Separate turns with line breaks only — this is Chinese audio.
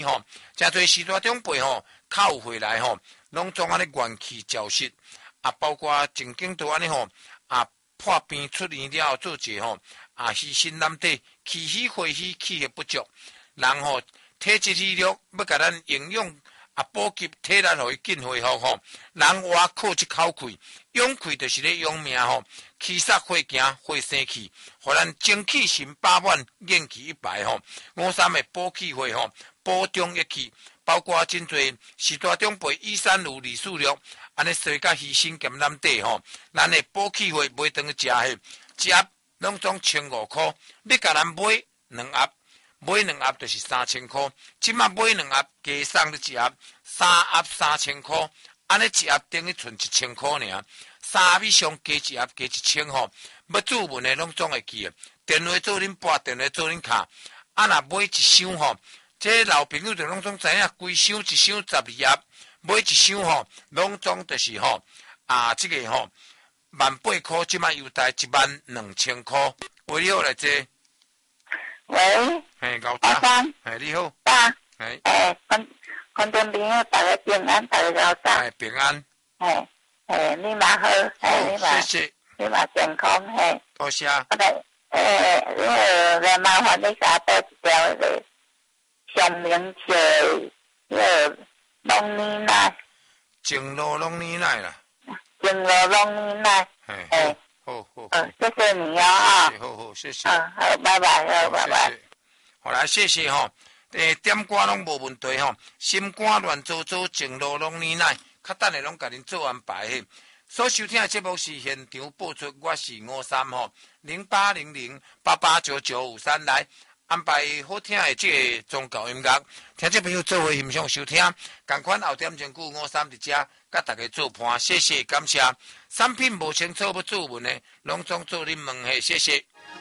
吼，真侪时代长辈吼，靠回来吼，拢总安尼元气照实，包括正经都安尼吼，破病出院了后做者吼，牺牲难得，气虚血虚，气血不足，人吼体质虚弱，要甲咱营养补给体力，互伊紧恢复吼。人活靠一口气，养气就是咧养命吼，气煞火行，火生气，互咱精气神饱满，元气一排吼。53的补气会吼，补中益气，包括真侪时代长辈依山路李树禄，安尼说甲牺牲兼难得吼。咱的补气会买当食迄，一盒拢总1500块，你甲咱买2盒。买2盒就是3000块，即马买2盒加送你一盒，3盒3000块，安尼一盒等于剩1000块尔。3盒以上加一盒加1000吼，要注文的拢总会记的。电话做恁拨，电话做恁卡。若买一箱吼，这老朋友就拢总知影，规箱一箱12盒，买一箱吼，拢总就是吼这个吼18000块，即马优待12000块，为了来这。
喂，
嘿，高
大生，
嘿，你好，
大，
嘿，
观众朋友大家平安，大家高生，
嘿，平安，
你嘛好，你嘛，
谢谢，
你嘛健康，
多谢。
来麻烦你给我报一条那个上明桥那个龙年奶，
正路龙年奶啦，
正路龙年奶，
好，
谢谢你哦，
好，谢谢，
好，拜拜，拜拜。
好来，谢谢吼，点歌拢无问题吼，心肝乱糟糟，正路龙年奶，较等下拢甲恁做安排嘿。所收听的节目是现场播出，我是53吼0800889953来安排好听的这个宗教音乐，听众朋友做伙欣赏收听。同款后点钟953伫遮，甲大家做伴，谢谢感谢。产品无清楚要做文的，拢总做恁问嘿，谢谢。